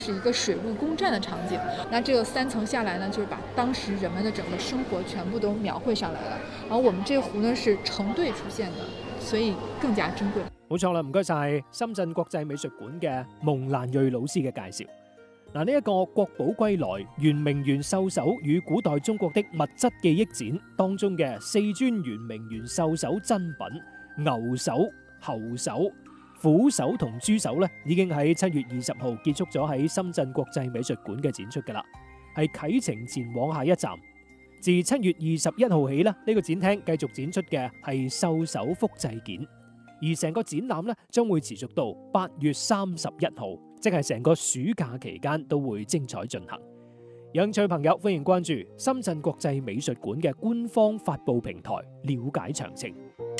是一个水陆攻占的场景。那这个3层下來呢，就是把當時人們的整個生活全部都描繪上來了。然後我們這個湖呢是成對出現的，所以更加珍貴。 冇錯啦，唔該晒深圳國際美術館嘅蒙蘭瑞老師嘅介紹。嗱，呢一個國寶歸來圓明園獸首與古代中國的物質記憶展當中嘅4尊圓明園獸首真品牛首、猴首、虎首同豬首咧，已經喺7月20號結束咗喺深圳國際美術館嘅展出㗎啦，係啟程前往下一站。自7月21號起咧，呢個展廳繼續展出嘅係獸首複製件，而成個展覽咧將會持續到8月31號，即係成個暑假期間都會精彩進行。有興趣朋友歡迎關注深圳國際美術館嘅官方發布平台，了解詳情。